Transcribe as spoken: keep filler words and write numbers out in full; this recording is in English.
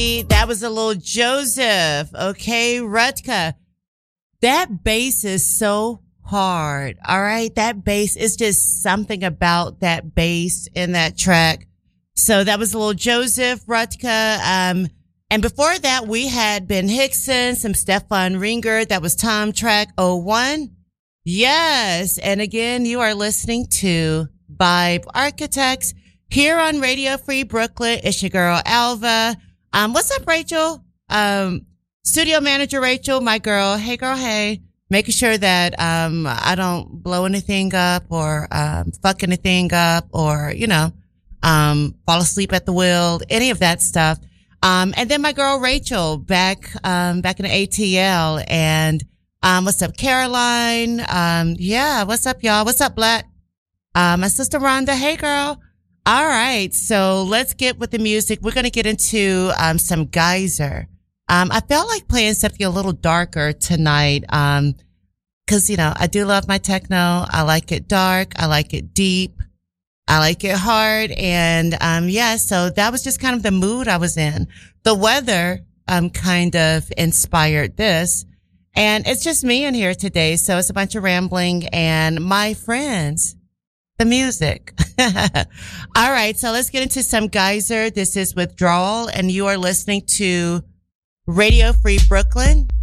That was a little Joseph. Okay, Rutka. That bass is so hard. All right. That bass is just something about that bass in that track. So that was a little Joseph Rutka. Um, and before that, we had Ben Hickson, some Stefan Ringer. That was Tom Track oh one. Yes. And again, you are listening to Vibe Architects here on Radio Free Brooklyn. It's your girl, Alva. Um, what's up, Rachel? Um, studio manager Rachel, my girl. Hey, girl. Hey, making sure that, um, I don't blow anything up or, um, fuck anything up or, you know, um, fall asleep at the wheel, any of that stuff. Um, and then my girl, Rachel, back, um, back in the A T L. And, um, what's up, Caroline? Um, yeah, what's up, y'all? What's up, Black? Uh, my sister Rhonda. Hey, girl. All right. So let's get with the music. We're going to get into, um, some Geyser. Um, I felt like playing something a little darker tonight. Um, cause, you know, I do love my techno. I like it dark. I like it deep. I like it hard. And, um, yeah, so that was just kind of the mood I was in. The weather, um, kind of inspired this. And it's just me in here today. So it's a bunch of rambling and my friends. The music. All right. So let's get into some Geyser. This is Withdrawal and you are listening to Radio Free Brooklyn.